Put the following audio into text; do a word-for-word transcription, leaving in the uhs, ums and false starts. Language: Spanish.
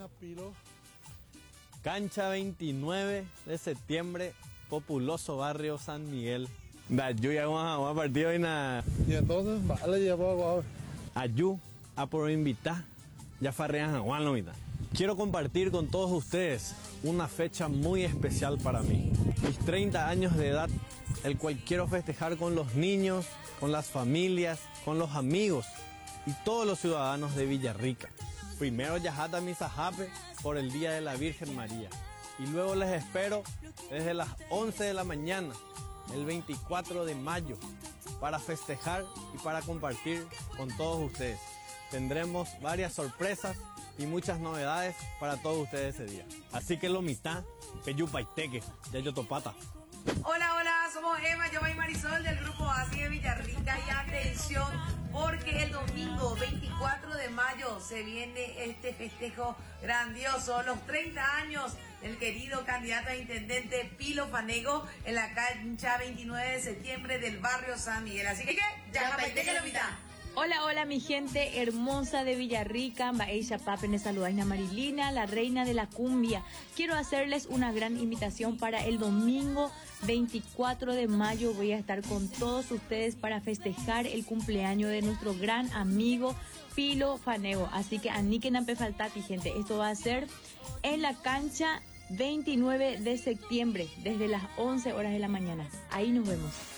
buenas, Pilo. Cancha veintinueve de septiembre, populoso barrio San Miguel. Da lluvia vamos a partido y na. Y entonces, vale, ya puedo. Ayú, a por invitar, ya farrean a Juan Lomita. Quiero compartir con todos ustedes una fecha muy especial para mí. Mis treinta años de edad, el cual quiero festejar con los niños, con las familias, con los amigos y todos los ciudadanos de Villarrica. Primero Yajata Misajape por el Día de la Virgen María. Y luego les espero desde las once de la mañana, el veinticuatro de mayo, para festejar y para compartir con todos ustedes. Tendremos varias sorpresas y muchas novedades para todos ustedes ese día. Así que lo mitad, Peyupaiteque, Yayo Topata. Hola, hola, somos Emma, yo y Marisol del grupo Así de Villarrica y atención porque el domingo veinticuatro de mayo se viene este festejo grandioso, los treinta años del querido candidato a intendente Pilo Fanego en la cancha veintinueve de septiembre del barrio San Miguel. Así que, ¿qué? Ya la que lo mitad. Hola, hola mi gente hermosa de Villarrica, Baeisha Papene saludaina Marilina, la reina de la cumbia. Quiero hacerles una gran invitación para el domingo veinticuatro de mayo. Voy a estar con todos ustedes para festejar el cumpleaños de nuestro gran amigo Pilo Fanego. Así que aniquen a faltati, gente. Esto va a ser en la cancha veintinueve de septiembre, desde las once horas de la mañana. Ahí nos vemos.